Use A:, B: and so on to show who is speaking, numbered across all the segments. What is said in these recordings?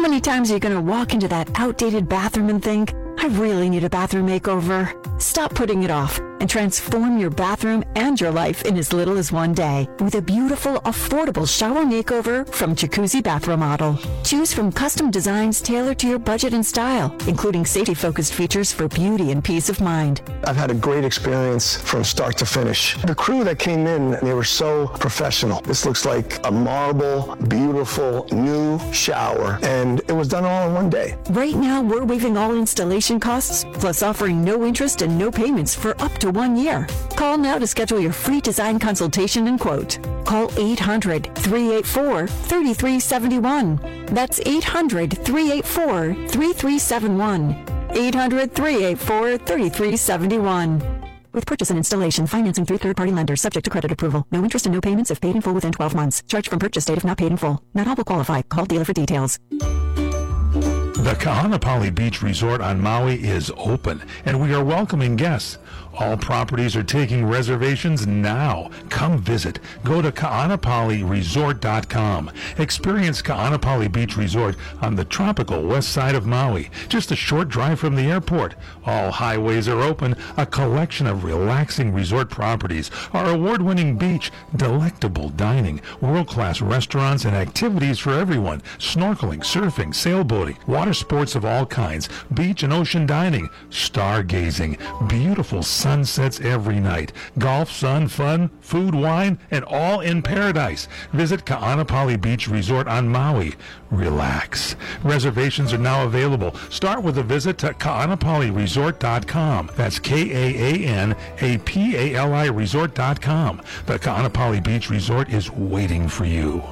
A: many times are you going to walk into that outdated bathroom and think, I really need a bathroom makeover? Stop putting it off and transform your bathroom and your life in as little as one day with a beautiful, affordable shower makeover from Jacuzzi Bath Remodel. Choose from custom designs tailored to your budget and style, including safety-focused features for beauty and peace of mind.
B: I've had a great experience from start to finish. The crew that came in, they were so professional. This looks like a marble, beautiful, new shower, and it was done all in one day.
A: Right now, we're waiving all installation costs, plus offering no interest and no payments for up to 1 year. Call now to schedule your free design consultation and quote. Call 800-384-3371. That's 800-384-3371. 800-384-3371. With purchase and installation, financing through third-party lenders, subject to credit approval. No interest and no payments if paid in full within 12 months. Charge from purchase date if not paid in full. Not all will qualify. Call dealer for details.
C: The Kahanapali Beach Resort on Maui is open, and we are welcoming guests. All properties are taking reservations now. Come visit. Go to kaanapaliresort.com. Experience Kaanapali Beach Resort on the tropical west side of Maui, just a short drive from the airport. All highways are open, a collection of relaxing resort properties, our award-winning beach, delectable dining, world-class restaurants and activities for everyone, snorkeling, surfing, sailboating, water sports of all kinds, beach and ocean dining, stargazing, beautiful sunsets every night, golf, sun, fun, food, wine, and all in paradise. Visit Kaanapali Beach Resort on Maui. Relax. Reservations are now available. Start with a visit to kaanapaliresort.com. That's Kaanapali resort.com. The Kaanapali Beach Resort is waiting for you.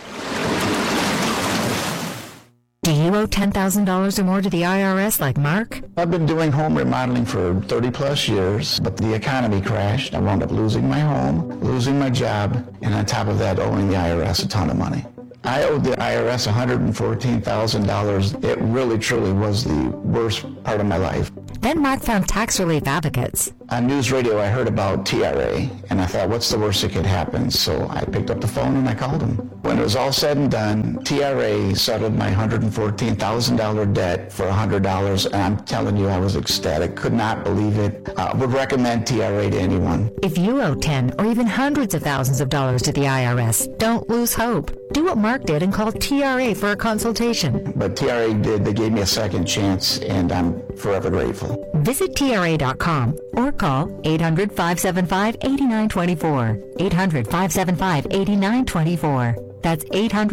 D: Do you owe $10,000 or more to the IRS like Mark?
E: I've been doing home remodeling for 30 plus years, but the economy crashed. I wound up losing my home, losing my job, and on top of that, owing the IRS a ton of money. I owed the IRS $114,000. It really, truly was the worst part of my life.
D: Then Mark found tax relief advocates.
E: On news radio, I heard about TRA, and I thought, what's the worst that could happen? So I picked up the phone and I called them. When it was all said and done, TRA settled my $114,000 debt for $100, and I'm telling you, I was ecstatic. Could not believe it. Would recommend TRA to anyone.
D: If you owe 10 or even hundreds of thousands of dollars to the IRS, don't lose hope. Do what Mark did and call TRA for a consultation.
E: But TRA did. They gave me a second chance, and I'm forever grateful.
D: Visit TRA.com or call 800-575-8924. 800-575-8924. That's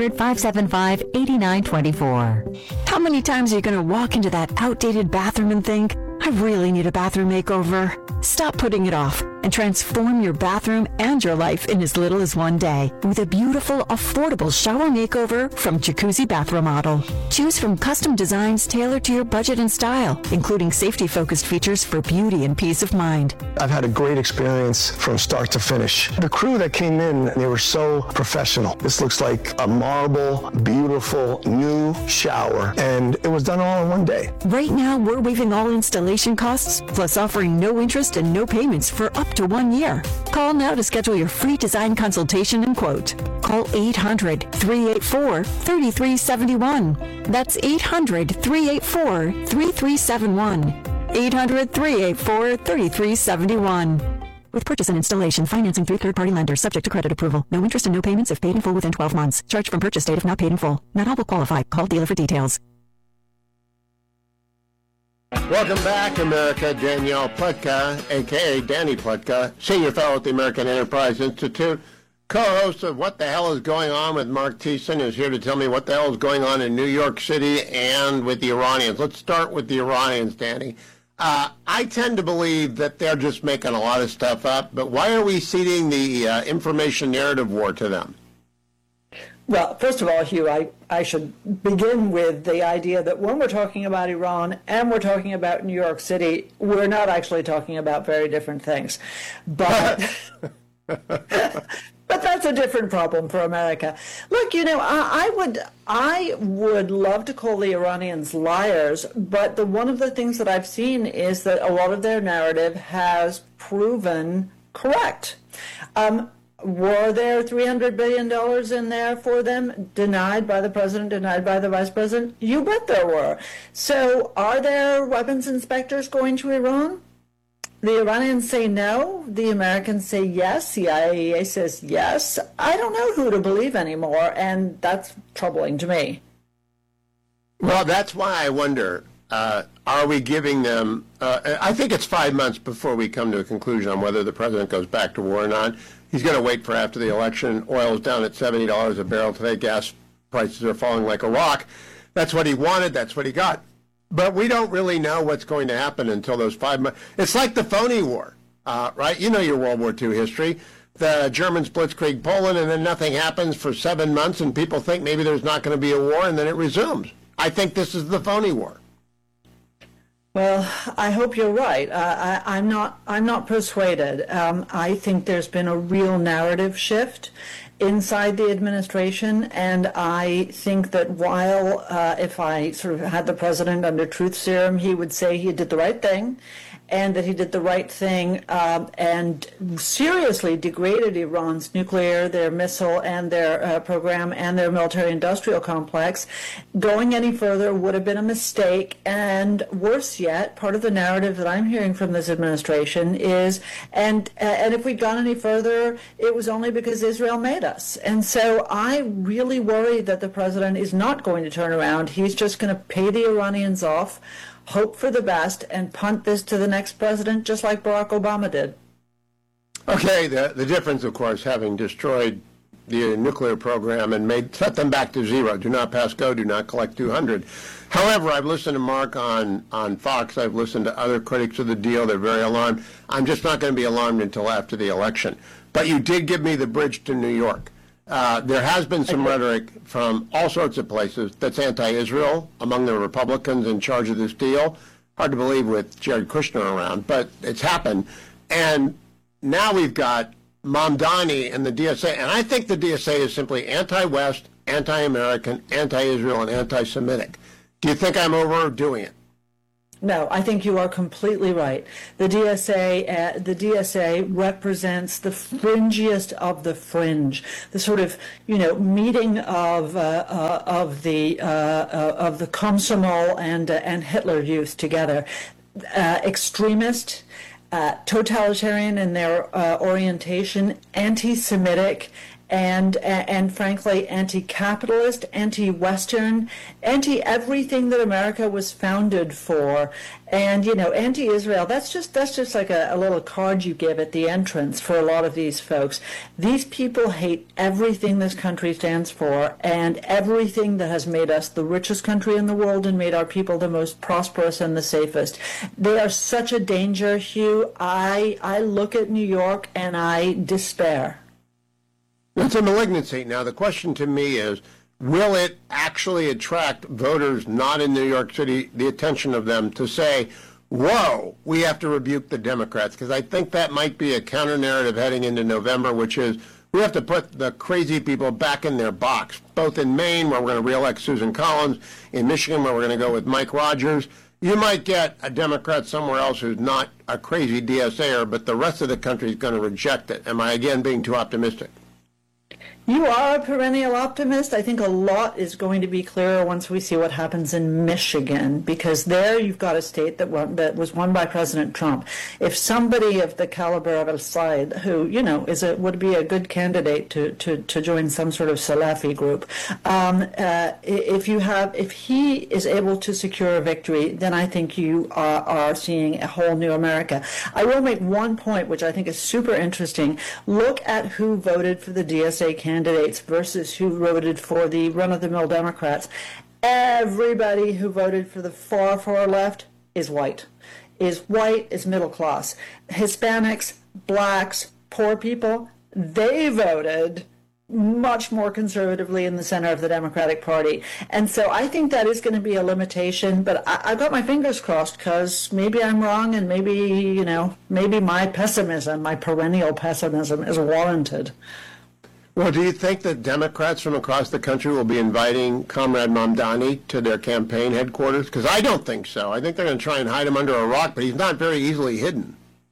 D: 800-575-8924.
A: How many times are you going to walk into that outdated bathroom and think, I really need a bathroom makeover? Stop putting it off and transform your bathroom and your life in as little as one day with a beautiful, affordable shower makeover from Jacuzzi Bath Remodel. Choose from custom designs tailored to your budget and style, including safety-focused features for beauty and peace of mind.
B: I've had a great experience from start to finish. The crew that came in, they were so professional. This looks like a marble, beautiful, new shower, and it was done all in one day.
A: Right now, we're waiving all installation costs, plus offering no interest and no payments for up to 1 year. Call now to schedule your free design consultation and quote. Call 800-384-3371. That's 800-384-3371. 800-384-3371. With purchase and installation, financing through third-party lenders, subject to credit approval. No interest and no payments if paid in full within 12 months. Charge from purchase date if not paid in full. Not all will qualify. Call dealer for details.
F: Welcome back, America. Danielle Pletka, a.k.a. Danny Pletka, Senior Fellow at the American Enterprise Institute, co-host of What the Hell is Going On with Mark Thiessen, is here to tell me what the hell is going on in New York City and with the Iranians. Let's start with the Iranians, Danny. I tend to believe that they're just making a lot of stuff up, but why are we ceding the information narrative war to them?
G: Well, first of all, Hugh, I should begin with the idea that when we're talking about Iran and we're talking about New York City, we're not actually talking about very different things. But but that's a different problem for America. Look, you know, I would love to call the Iranians liars, but one of the things that I've seen is that a lot of their narrative has proven correct. Were there $300 billion in there for them, denied by the president, denied by the vice president? You bet there were. So are there weapons inspectors going to Iran? The Iranians say no. The Americans say yes. The IAEA says yes. I don't know who to believe anymore, and that's troubling to me.
F: Well, that's why I wonder, are we giving them, I think it's 5 months before we come to a conclusion on whether the president goes back to war or not. He's going to wait for after the election. Oil is down at $70 a barrel today. Gas prices are falling like a rock. That's what he wanted. That's what he got. But we don't really know what's going to happen until those 5 months. It's like the phony war, right? You know your World War II history. The Germans blitzkrieg Poland, and then nothing happens for 7 months, and people think maybe there's not going to be a war, and then it resumes. I think this is the phony war.
G: Well, I hope you're right. I'm not persuaded. I think there's been a real narrative shift inside the administration, and I think that while if I sort of had the president under truth serum, he would say he did the right thing, and that he did the right thing and seriously degraded Iran's nuclear, their missile, and their program, and their military-industrial complex. Going any further would have been a mistake, and worse yet, part of the narrative that I'm hearing from this administration is, and if we'd gone any further, it was only because Israel made us. And so I really worry that the president is not going to turn around. He's just going to pay the Iranians off, hope for the best, and punt this to the next president, just like Barack Obama did.
F: Okay, the difference, of course, having destroyed the nuclear program and set them back to zero. Do not pass go, do not collect 200. However, I've listened to Mark on Fox. I've listened to other critics of the deal. They're very alarmed. I'm just not going to be alarmed until after the election. But you did give me the bridge to New York. There has been some rhetoric from all sorts of places that's anti-Israel among the Republicans in charge of this deal. Hard to believe with Jared Kushner around, but it's happened. And now we've got Mamdani and the DSA, and I think the DSA is simply anti-West, anti-American, anti-Israel, and anti-Semitic. Do you think I'm overdoing it?
G: No, I think you are completely right. The DSA represents the fringiest of the fringe, the sort of meeting of the Komsomol and Hitler Youth together, extremist, totalitarian in their orientation, anti-Semitic, and frankly anti-capitalist, anti-Western, anti-everything that America was founded for, and anti-Israel. That's just like a little card you give at the entrance for a lot of these folks. These people hate everything this country stands for and everything that has made us the richest country in the world and made our people the most prosperous and the safest. They are such a danger, Hugh. I look at New York and I despair.
F: It's a malignancy. Now, the question to me is, will it actually attract voters not in New York City, the attention of them, to say, whoa, we have to rebuke the Democrats? Because I think that might be a counter-narrative heading into November, which is we have to put the crazy people back in their box, both in Maine, where we're going to reelect Susan Collins, in Michigan, where we're going to go with Mike Rogers. You might get a Democrat somewhere else who's not a crazy DSAer, but the rest of the country is going to reject it. Am I, again, being too optimistic?
G: You are a perennial optimist. I think a lot is going to be clearer once we see what happens in Michigan, because there you've got a state that was won by President Trump. If somebody of the caliber of El-Sayed, who would be a good candidate to join some sort of Salafi group, if he is able to secure a victory, then I think you are seeing a whole new America. I will make one point which I think is super interesting. Look at who voted for the DSA candidates versus who voted for the run-of-the-mill Democrats. Everybody who voted for the far left is white, is middle class. Hispanics, blacks, poor people, they voted much more conservatively in the center of the Democratic Party. And so I think that is going to be a limitation, but I've got my fingers crossed because maybe I'm wrong and maybe my pessimism, my perennial pessimism is warranted.
F: Well, do you think that Democrats from across the country will be inviting Comrade Mamdani to their campaign headquarters? Because I don't think so. I think they're going to try and hide him under a rock, but he's not very easily hidden.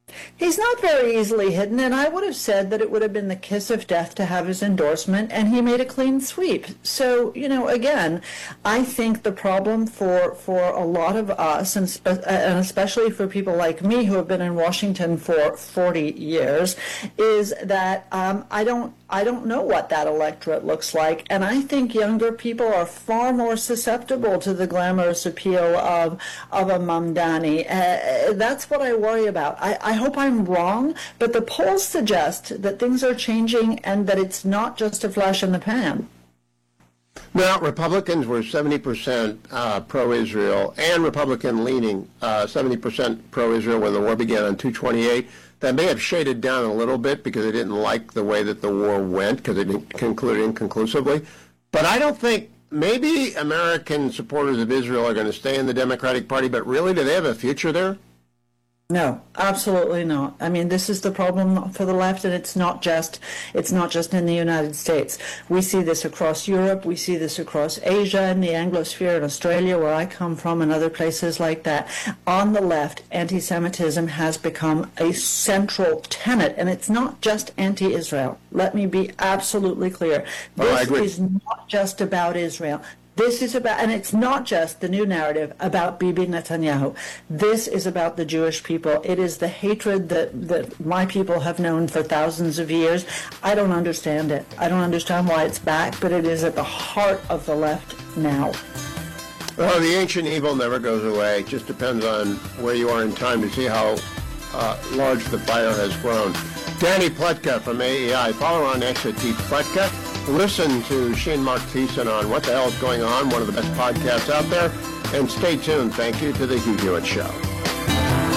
G: He's not very easily hidden, and I would have said that it would have been the kiss of death to have his endorsement, and he made a clean sweep. So, again, I think the problem for a lot of us, and especially for people like me who have been in Washington for 40 years, is that I don't know what that electorate looks like, and I think younger people are far more susceptible to the glamorous appeal of a Mamdani. That's what I worry about. I hope I'm wrong, but the polls suggest that things are changing and that it's not just a flash in the pan.
F: Now, Republicans were 70% pro-Israel and Republican-leaning 70% pro-Israel when the war began on 2/28. That may have shaded down a little bit because they didn't like the way that the war went because it didn't conclude inconclusively. But I don't think maybe American supporters of Israel are going to stay in the Democratic Party, but really, do they have a future there?
G: No, absolutely not. I mean, this is the problem for the left, and it's not just in the United States. We see this across Europe. We see this across Asia, in the Anglosphere, in Australia, where I come from, and other places like that. On the left, anti-Semitism has become a central tenet, and it's not just anti-Israel. Let me be absolutely clear. This is not just about Israel. This is about, and it's not just the new narrative about Bibi Netanyahu. This is about the Jewish people. It is the hatred that my people have known for thousands of years. I don't understand it. I don't understand why it's back, but it is at the heart of the left now.
F: Well, the ancient evil never goes away. It just depends on where you are in time to see how large the fire has grown. Danny Pletka from AEI. Follow her on X at @Pletka. Listen to Shane Mark Thiessen on What the Hell is Going On, one of the best podcasts out there. And stay tuned. Thank you to The Hugh Hewitt Show.